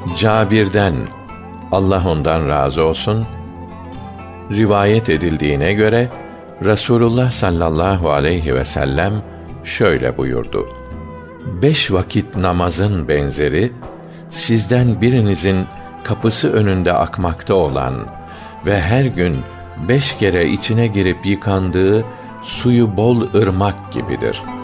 Cabir'den, Allah ondan razı olsun, rivayet edildiğine göre Resulullah sallallahu aleyhi ve sellem şöyle buyurdu: 5 vakit namazın benzeri, sizden birinizin kapısı önünde akmakta olan ve her gün 5 kere içine girip yıkandığı suyu bol ırmak gibidir.